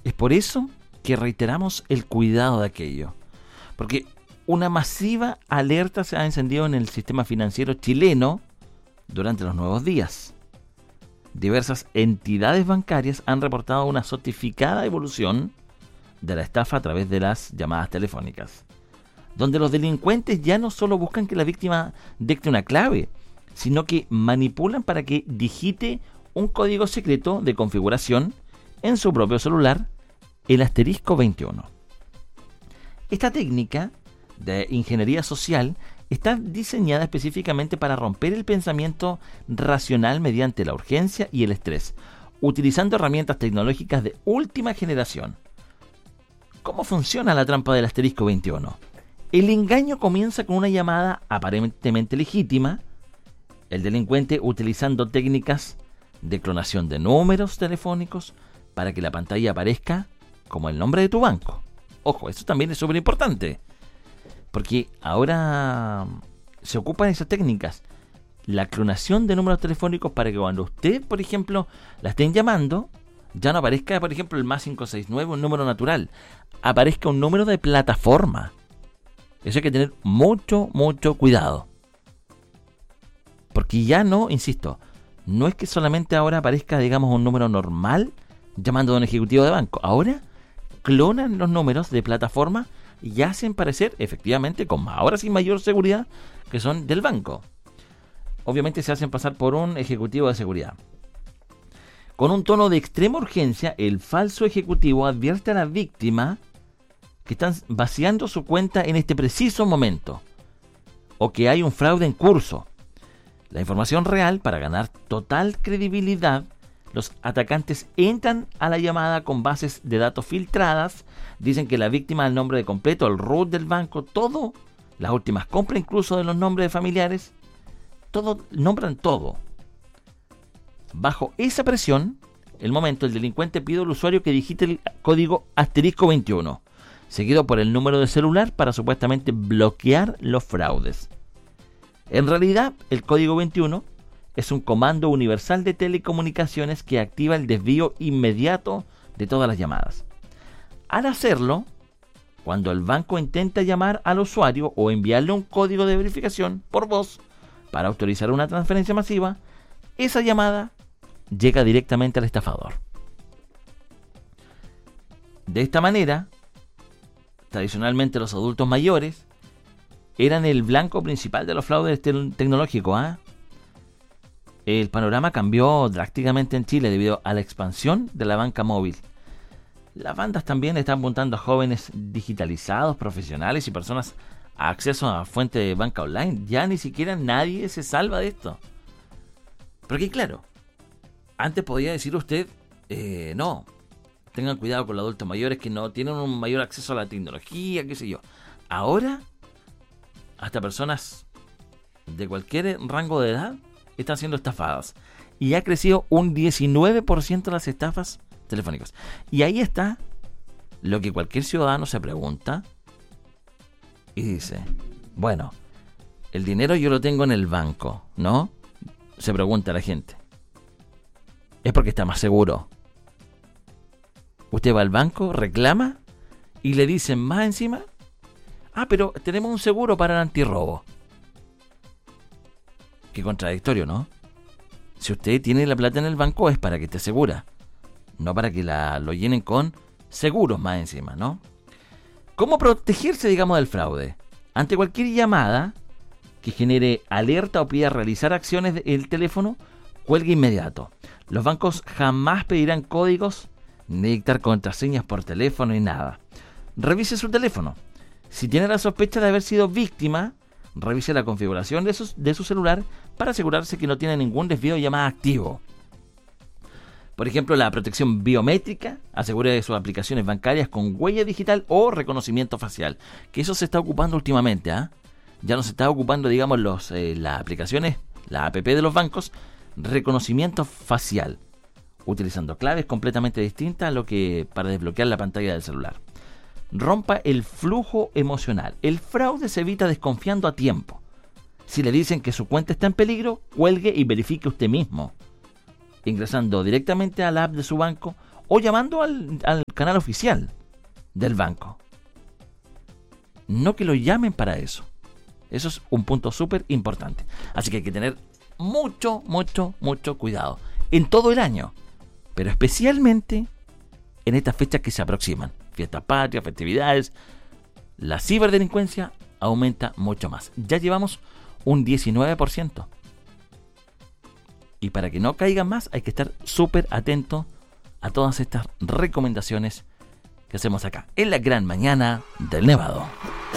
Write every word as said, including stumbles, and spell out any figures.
Es por eso que reiteramos el cuidado de aquello. Porque una masiva alerta se ha encendido en el sistema financiero chileno durante los nuevos días. Diversas entidades bancarias han reportado una certificada evolución de la estafa a través de las llamadas telefónicas, donde los delincuentes ya no solo buscan que la víctima dicte una clave, sino que manipulan para que digite un código secreto de configuración en su propio celular, el asterisco veintiuno. Esta técnica de ingeniería social está diseñada específicamente para romper el pensamiento racional mediante la urgencia y el estrés, utilizando herramientas tecnológicas de última generación. ¿Cómo funciona la trampa del asterisco veintiuno? El engaño comienza con una llamada aparentemente legítima, el delincuente utilizando técnicas de clonación de números telefónicos para que la pantalla aparezca como el nombre de tu banco. Ojo, esto también es súper importante, porque ahora se ocupan esas técnicas, la clonación de números telefónicos para que cuando usted, por ejemplo, la estén llamando, ya no aparezca, por ejemplo, el más cinco seis nueve, un número natural, aparezca un número de plataforma. Eso hay que tener mucho, mucho cuidado. Porque ya no, insisto, no es que solamente ahora aparezca, digamos, un número normal llamando a un ejecutivo de banco. Ahora clonan los números de plataforma y hacen parecer, efectivamente, con ahora sí mayor seguridad, que son del banco. Obviamente se hacen pasar por un ejecutivo de seguridad. Con un tono de extrema urgencia, el falso ejecutivo advierte a la víctima que están vaciando su cuenta en este preciso momento, o que hay un fraude en curso. La información real, para ganar total credibilidad, los atacantes entran a la llamada con bases de datos filtradas, dicen que la víctima, el nombre de completo, el root del banco, todo, las últimas compras incluso de los nombres de familiares, todo, nombran todo. Bajo esa presión, el momento, el delincuente pide al usuario que digite el código asterisco veintiuno, seguido por el número de celular para supuestamente bloquear los fraudes. En realidad, el código veintiuno es un comando universal de telecomunicaciones que activa el desvío inmediato de todas las llamadas. Al hacerlo, cuando el banco intenta llamar al usuario o enviarle un código de verificación por voz para autorizar una transferencia masiva, esa llamada llega directamente al estafador. De esta manera, tradicionalmente los adultos mayores eran el blanco principal de los fraudes te- tecnológicos. ¿eh? El panorama cambió drásticamente en Chile debido a la expansión de la banca móvil. Las bandas también están apuntando a jóvenes digitalizados, profesionales y personas a acceso a fuentes de banca online. Ya ni siquiera nadie se salva de esto. Porque claro, antes podía decir usted, eh, no, tengan cuidado con los adultos mayores que no tienen un mayor acceso a la tecnología, qué sé yo. Ahora, hasta personas de cualquier rango de edad están siendo estafadas. Y ha crecido un diecinueve por ciento las estafas telefónicas. Y ahí está lo que cualquier ciudadano se pregunta y dice, bueno, el dinero yo lo tengo en el banco, ¿no? Se pregunta la gente. Es porque está más seguro. Usted va al banco, reclama y le dicen más encima, ah, pero tenemos un seguro para el antirrobo. Qué contradictorio, ¿no? Si usted tiene la plata en el banco es para que esté segura, no para que la, lo llenen con seguros más encima, ¿no? ¿Cómo protegerse, digamos, del fraude? Ante cualquier llamada que genere alerta o pida realizar acciones del teléfono, cuelgue inmediato. Los bancos jamás pedirán códigos ni dictar contraseñas por teléfono ni nada. Revise su teléfono. Si tiene la sospecha de haber sido víctima, revise la configuración de su, de su celular para asegurarse que no tiene ningún desvío de llamada activo. Por ejemplo, la protección biométrica, asegure de sus aplicaciones bancarias con huella digital o reconocimiento facial, que eso se está ocupando últimamente, ¿ah? ¿eh? Ya no se está ocupando, digamos, los, eh, las aplicaciones, la app de los bancos, reconocimiento facial, utilizando claves completamente distintas a lo que para desbloquear la pantalla del celular. Rompa el flujo emocional. El fraude se evita desconfiando a tiempo. Si le dicen que su cuenta está en peligro, cuelgue y verifique usted mismo, ingresando directamente a la app de su banco o llamando al, al canal oficial del banco. No que lo llamen para eso. Eso es un punto súper importante. Así que hay que tener mucho, mucho, mucho cuidado en todo el año, pero especialmente en estas fechas que se aproximan. Fiestas patrias, festividades. La ciberdelincuencia aumenta mucho más. Ya llevamos un diecinueve por ciento. Y para que no caigan más, hay que estar súper atento a todas estas recomendaciones que hacemos acá, en la gran mañana del Nevado.